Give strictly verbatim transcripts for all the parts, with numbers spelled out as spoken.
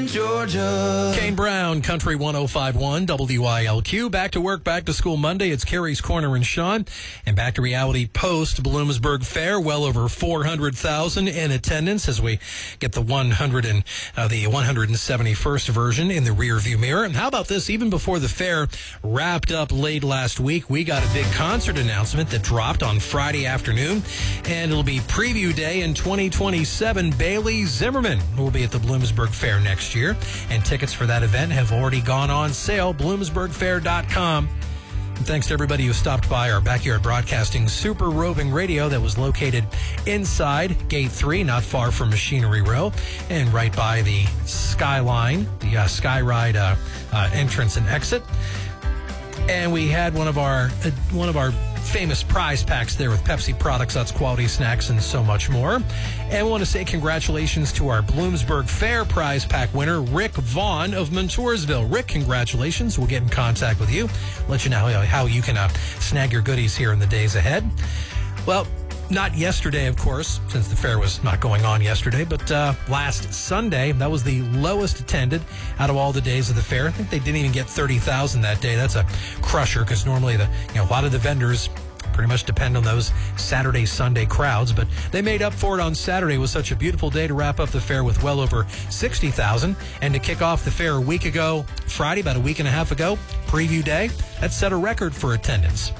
in Georgia. Kane Brown, Country one oh five point one, W I L Q. Back to work, back to school Monday. It's Carrie's Corner and Sean. And back to reality post Bloomsburg Fair. Well over four hundred thousand in attendance as we get the one hundred and uh, the one hundred seventy-first version in the rear view mirror. And how about this? Even before the fair wrapped up late last week, we got a big concert announcement that dropped on Friday afternoon. And it'll be preview day in twenty twenty-seven. Bailey Zimmerman will be at the Bloomsburg Fair next year. And tickets for that event have already gone on sale. bloomsburg fair dot com. And thanks to everybody who stopped by our Backyard Broadcasting Super Roving Radio that was located inside Gate three, not far from Machinery Row, and right by the Skyline, the uh, Skyride uh, uh, entrance and exit. And we had one of our uh, one of our famous prize packs there with Pepsi products, that's quality snacks, and so much more. And we want to say congratulations to our Bloomsburg Fair prize pack winner, Rick Vaughn of Montoursville. Rick, congratulations. We'll get in contact with you, let you know how you can uh, snag your goodies here in the days ahead. Well, not yesterday, of course, since the fair was not going on yesterday, but uh, last Sunday, that was the lowest attended out of all the days of the fair. I think they didn't even get thirty thousand that day. That's a crusher because normally the you know a lot of the vendors pretty much depend on those Saturday, Sunday crowds, but they made up for it on Saturday. It was such a beautiful day to wrap up the fair with well over sixty thousand. And to kick off the fair a week ago, Friday, about a week and a half ago, preview day, that set a record for attendance.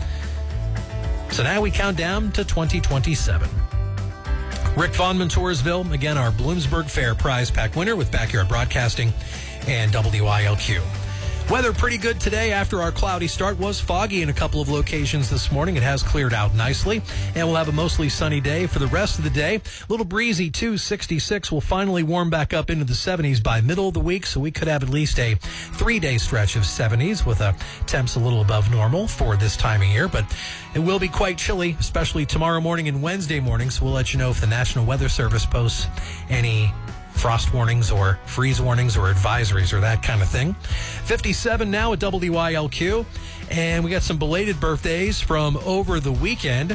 So now we count down to twenty twenty-seven. Rick Vaughn, Montoursville, again, our Bloomsburg Fair prize pack winner with Backyard Broadcasting and W I L Q. Weather pretty good today after our cloudy start. Was foggy in a couple of locations this morning. It has cleared out nicely, and we'll have a mostly sunny day for the rest of the day. A little breezy, too. sixty-six will finally warm back up into the seventies by middle of the week, so we could have at least a three-day stretch of seventies with a temps a little above normal for this time of year, but it will be quite chilly, especially tomorrow morning and Wednesday morning, so we'll let you know if the National Weather Service posts any frost warnings or freeze warnings or advisories or that kind of thing. fifty-seven now at W I L Q. And we got some belated birthdays from over the weekend.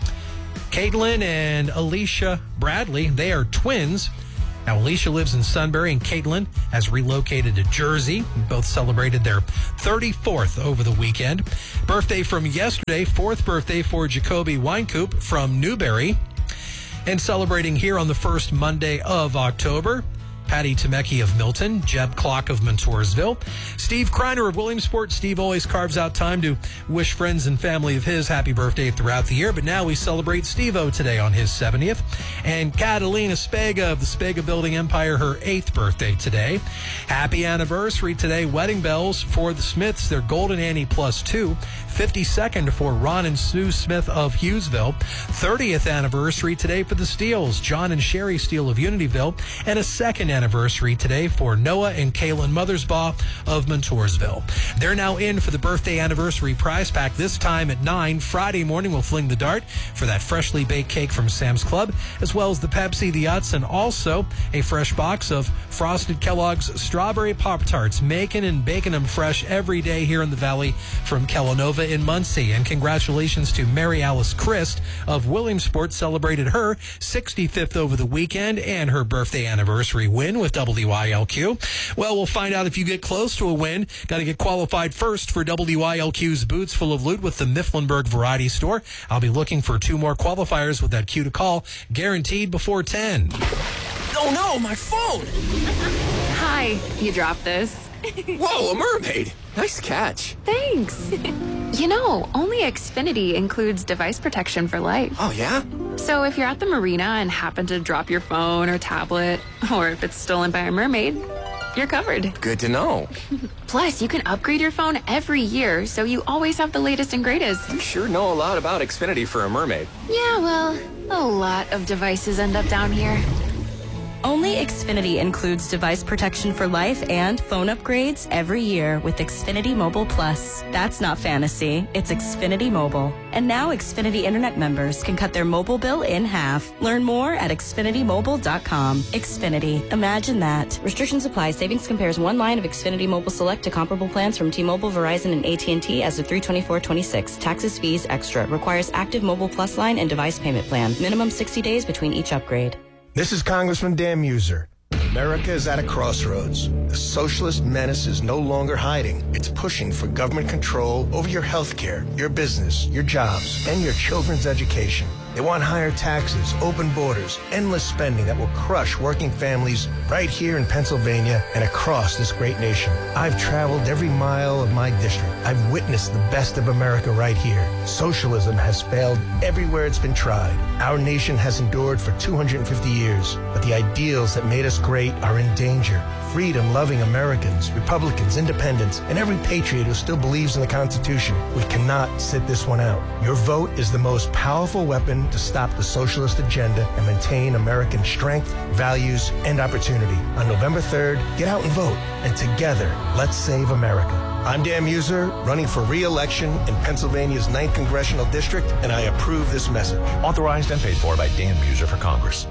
Caitlin and Alicia Bradley, they are twins. Now, Alicia lives in Sunbury, and Caitlin has relocated to Jersey. Both celebrated their thirty-fourth over the weekend. Birthday from yesterday, fourth birthday for Jacoby Weinkoop from Newberry. And celebrating here on the first Monday of October, Patty Temecki of Milton, Jeb Clock of Montoursville, Steve Kreiner of Williamsport. Steve always carves out time to wish friends and family of his happy birthday throughout the year, but now we celebrate Steve-O today on his seventieth. And Catalina Spega of the Spega Building Empire, her eighth birthday today. Happy anniversary today, wedding bells for the Smiths, their Golden Annie plus two. fifty-second for Ron and Sue Smith of Hughesville. thirtieth anniversary today for the Steeles, John and Sherry Steele of Unityville. And a second anniversary today for Noah and Kaylin Mothersbaugh of Montoursville. They're now in for the birthday anniversary prize pack. This time at nine Friday morning, we'll fling the dart for that freshly baked cake from Sam's Club, as well as the Pepsi, the Utz, and also a fresh box of Frosted Kellogg's Strawberry Pop-Tarts, making and baking them fresh every day here in the Valley from Kellanova in Muncie. And congratulations to Mary Alice Christ of Williamsport, celebrated her sixty-fifth over the weekend and her birthday anniversary win with W I L Q. Well, we'll find out if you get close to a win. Got to get qualified first for W I L Q's Boots Full of Loot with the Mifflinburg Variety Store. I'll be looking for two more qualifiers with that cue to call, guaranteed before ten. Oh no, my phone! Hi, you dropped this. Whoa, a mermaid! Nice catch. Thanks. You know, only Xfinity includes device protection for life. Oh, yeah? So if you're at the marina and happen to drop your phone or tablet, or if it's stolen by a mermaid, you're covered. Good to know. Plus, you can upgrade your phone every year, so you always have the latest and greatest. You sure know a lot about Xfinity for a mermaid. Yeah, well, a lot of devices end up down here. Only Xfinity includes device protection for life and phone upgrades every year with Xfinity Mobile Plus. That's not fantasy, it's Xfinity Mobile. And now Xfinity Internet members can cut their mobile bill in half. Learn more at Xfinity Mobile dot com. Xfinity, imagine that. Restrictions apply. Savings compares one line of Xfinity Mobile Select to comparable plans from T-Mobile, Verizon, and A T and T as of three twenty-four twenty-six. Taxes, fees, extra. Requires active Mobile Plus line and device payment plan. Minimum sixty days between each upgrade. This is Congressman Dan Muser. America is at a crossroads. The socialist menace is no longer hiding. It's pushing for government control over your health care, your business, your jobs, and your children's education. They want higher taxes, open borders, endless spending that will crush working families right here in Pennsylvania and across this great nation. I've traveled every mile of my district. I've witnessed the best of America right here. Socialism has failed everywhere it's been tried. Our nation has endured for two hundred fifty years, but the ideals that made us great are in danger. Freedom-loving Americans, Republicans, independents, and every patriot who still believes in the Constitution. We cannot sit this one out. Your vote is the most powerful weapon to stop the socialist agenda and maintain American strength, values, and opportunity. On November third, get out and vote. And together, let's save America. I'm Dan Muser, running for re-election in Pennsylvania's ninth Congressional District, and I approve this message. Authorized and paid for by Dan Muser for Congress.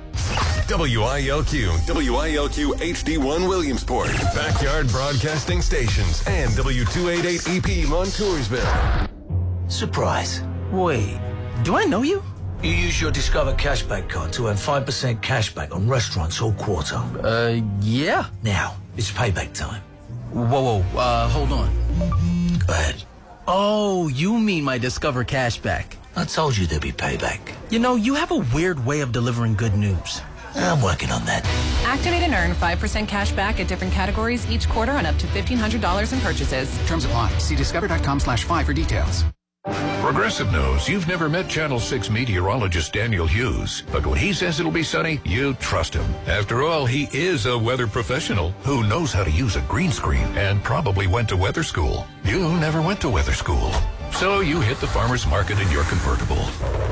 W I L Q, W I L Q H D one Williamsport, Backyard Broadcasting Stations, and W two eighty-eight E P Montoursville. Surprise. Wait, do I know you? You use your Discover cashback card to earn five percent cashback on restaurants all quarter. Uh, yeah. Now, it's payback time. Whoa, whoa, uh, hold on. Go ahead. Oh, you mean my Discover cashback. I told you there'd be payback. You know, you have a weird way of delivering good news. I'm working on that. Activate and earn five percent cash back at different categories each quarter on up to fifteen hundred dollars in purchases. Terms apply. See discover.com slash five for details. Progressive knows you've never met Channel six meteorologist Daniel Hughes, but when he says it'll be sunny, you trust him. After all, he is a weather professional who knows how to use a green screen and probably went to weather school. You never went to weather school, so you hit the farmer's market in your convertible.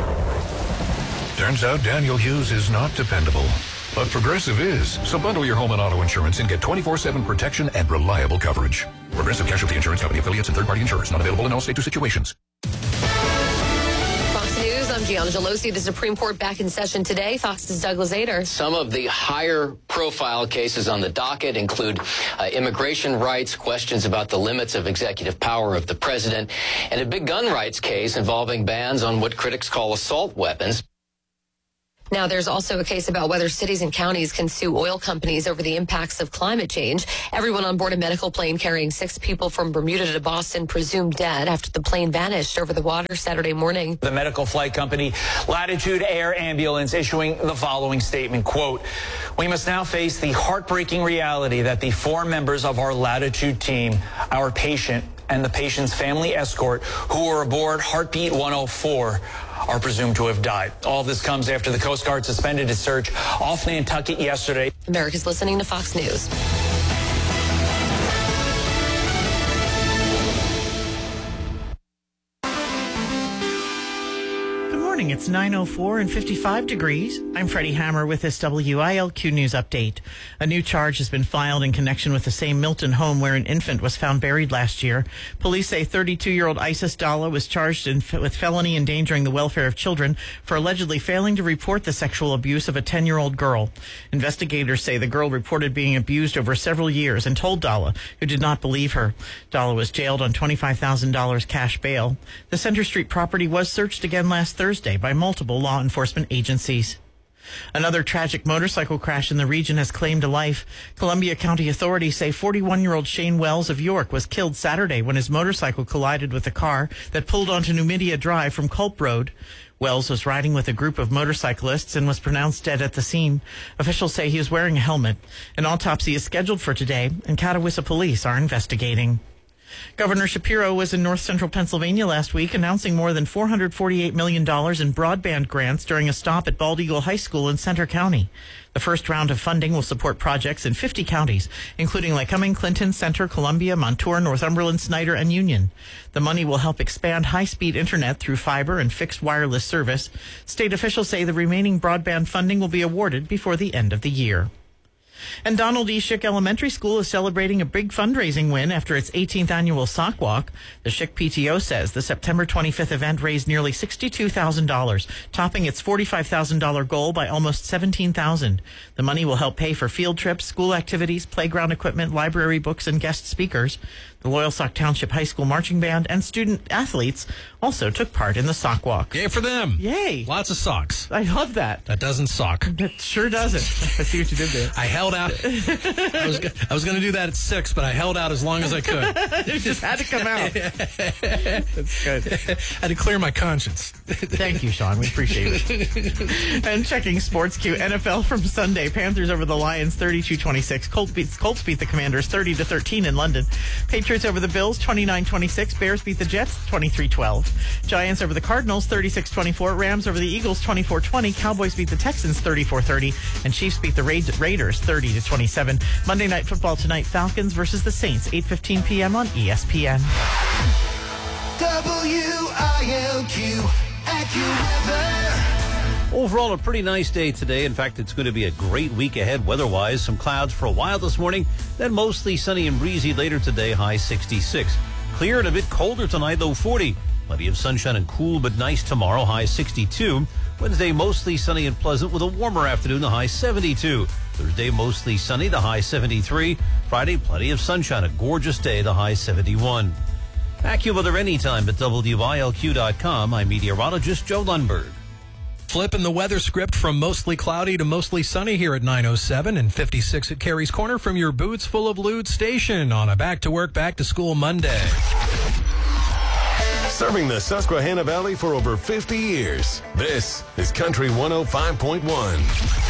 Turns out Daniel Hughes is not dependable, but Progressive is. So bundle your home and auto insurance and get twenty-four seven protection and reliable coverage. Progressive Casualty Insurance Company affiliates and third-party insurers not available in all states or situations. Fox News, I'm Gianna Gelosi. The Supreme Court back in session today. Fox's Douglas Ader. Some of the higher profile cases on the docket include uh, immigration rights, questions about the limits of executive power of the president, and a big gun rights case involving bans on what critics call assault weapons. Now, there's also a case about whether cities and counties can sue oil companies over the impacts of climate change. Everyone on board a medical plane carrying six people from Bermuda to Boston presumed dead after the plane vanished over the water Saturday morning. The medical flight company Latitude Air Ambulance issuing the following statement, quote, "We must now face the heartbreaking reality that the four members of our Latitude team, our patient and the patient's family escort who were aboard Heartbeat one oh four are presumed to have died." All this comes after the Coast Guard suspended its search off Nantucket yesterday. America's listening to Fox News. It's nine oh four and fifty-five degrees. I'm Freddie Hammer with this W I L Q News update. A new charge has been filed in connection with the same Milton home where an infant was found buried last year. Police say thirty-two-year-old Isis Dalla was charged in, with felony endangering the welfare of children for allegedly failing to report the sexual abuse of a ten-year-old girl. Investigators say the girl reported being abused over several years and told Dalla, who did not believe her. Dalla was jailed on twenty-five thousand dollars cash bail. The Center Street property was searched again last Thursday by multiple law enforcement agencies. Another tragic motorcycle crash in the region has claimed a life. Columbia County authorities say forty-one-year-old Shane Wells of York was killed Saturday when his motorcycle collided with a car that pulled onto Numidia Drive from Culp Road. Wells was riding with a group of motorcyclists and was pronounced dead at the scene. Officials say he was wearing a helmet. An autopsy is scheduled for today, and Catawissa police are investigating. Governor Shapiro was in north central Pennsylvania last week announcing more than four hundred forty-eight million dollars in broadband grants during a stop at Bald Eagle High School in Center County. The first round of funding will support projects in fifty counties, including Lycoming, Clinton, Center, Columbia, Montour, Northumberland, Snyder, and Union. The money will help expand high-speed internet through fiber and fixed wireless service. State officials say the remaining broadband funding will be awarded before the end of the year. And Donald E. Schick Elementary School is celebrating a big fundraising win after its eighteenth annual sock walk. The Schick P T O says the September twenty-fifth event raised nearly sixty-two thousand dollars, topping its forty-five thousand dollars goal by almost seventeen thousand dollars. The money will help pay for field trips, school activities, playground equipment, library books, and guest speakers. The Loyalsock Township High School Marching Band and student athletes also took part in the sock walk. Yay for them. Yay. Lots of socks. I love that. That doesn't sock. It sure doesn't. I see what you did there. I held held out. I was, I was going to do that at six, but I held out as long as I could. It just had to come out. That's good. I had to clear my conscience. Thank you, Sean. We appreciate it. And checking Sports Q, N F L from Sunday. Panthers over the Lions, thirty-two twenty-six. Colts beat, Colts beat the Commanders, thirty to thirteen in London. Patriots over the Bills, twenty-nine twenty-six. Bears beat the Jets, twenty-three twelve. Giants over the Cardinals, thirty-six twenty-four. Rams over the Eagles, twenty-four twenty. Cowboys beat the Texans, thirty-four thirty. And Chiefs beat the Ra- Raiders, thirty to twenty-seven. Monday Night Football tonight, Falcons versus the Saints, eight fifteen p.m. on E S P N. W I L Q AccuWeather. Overall, a pretty nice day today. In fact, it's going to be a great week ahead weather-wise. Some clouds for a while this morning, then mostly sunny and breezy later today, high sixty-six. Clear and a bit colder tonight, low forty. Plenty of sunshine and cool, but nice tomorrow, high sixty-two. Wednesday, mostly sunny and pleasant with a warmer afternoon, the high seventy-two. Thursday, mostly sunny, the high seventy-three. Friday, plenty of sunshine, a gorgeous day, the high seventy-one. AccuWeather anytime at W I L Q dot com. I'm meteorologist Joe Lundberg. Flipping the weather script from mostly cloudy to mostly sunny here at nine oh seven and fifty-six at Carey's Corner from your Boots Full of Lewd station on a back-to-work, back-to-school Monday. Serving the Susquehanna Valley for over fifty years. This is Country one oh five point one.